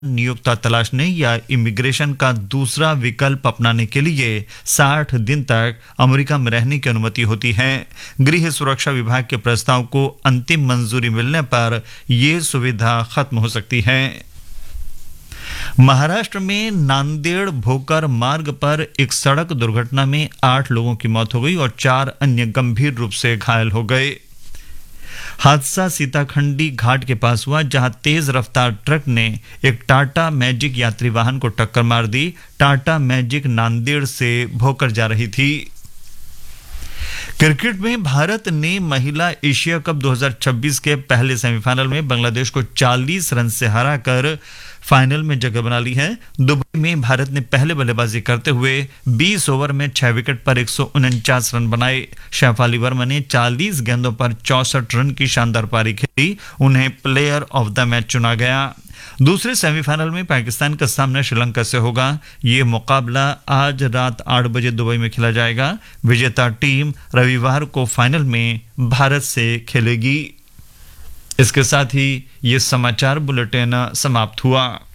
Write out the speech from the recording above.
नियोक्ता तलाशने या इमिग्रेशन का दूसरा विकल्प अपनाने के लिए 60 दिन तक अमेरिका में रहने की अनुमति होती है। गृह सुरक्षा विभाग के प्रस्ताव को अंतिम मंजूरी मिलने पर यह सुविधा खत्म हो सकती है। महाराष्ट्र में नांदेड़ भोकर मार्ग पर एक सड़क दुर्घटना में 8 लोगों की मौत हो गई और 4 अन्य गंभीर रूप से घायल हो गए। हादसा सीताखंडी घाट के पास हुआ, जहां तेज रफ्तार ट्रक ने एक टाटा मैजिक यात्री वाहन को टक्कर मार दी। टाटा मैजिक नांदेड़ से भोकर जा रही थी। क्रिकेट में भारत ने महिला एशिया कप 2026 के पहले सेमीफाइनल में बांग्लादेश को 40 रन से हराकर फाइनल में जगह बना ली है। दुबई में भारत ने पहले बल्लेबाजी करते हुए 20 ओवर में 6 विकेट पर 149 रन बनाए। शेफाली वर्मा ने 40 गेंदों पर 64 रन की शानदार पारी खेली। उन्हें प्लेयर ऑफ द मैच चुना गया। दूसरे सेमीफाइनल में पाकिस्तान का सामना श्रीलंका से होगा। ये मुकाबला आज रात 8 बजे दुबई में खेला जाएगा। विजेता टीम रविवार को फाइनल में भारत से खेलेगी। इसके साथ ही ये समाचार बुलेटिन समाप्त हुआ।